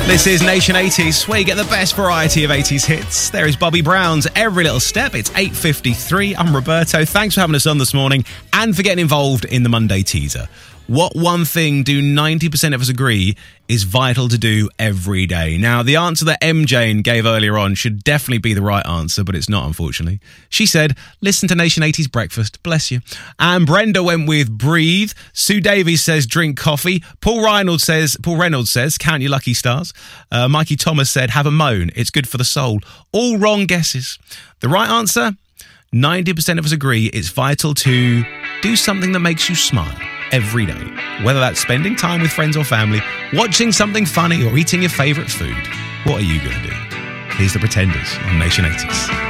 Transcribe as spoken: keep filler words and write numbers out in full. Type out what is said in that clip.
This is Nation eighties, where you get the best variety of eighties hits. There is Bobby Brown's Every Little Step. It's eight fifty-three. I'm Roberto. Thanks for having us on this morning and for getting involved in the Monday teaser. What one thing do ninety percent of us agree is vital to do every day? Now, the answer that M. Jane gave earlier on should definitely be the right answer, but it's not, unfortunately. She said, listen to Nation eighties Breakfast. Bless you. And Brenda went with breathe. Sue Davies says drink coffee. Paul Reynolds says, Paul Reynolds says, count your lucky stars. Uh, Mikey Thomas said, have a moan. It's good for the soul. All wrong guesses. The right answer, ninety percent of us agree it's vital to do something that makes you smile every day, whether that's spending time with friends or family, watching something funny, or eating your favourite food. What are you going to do? Here's the Pretenders on Nation eighties.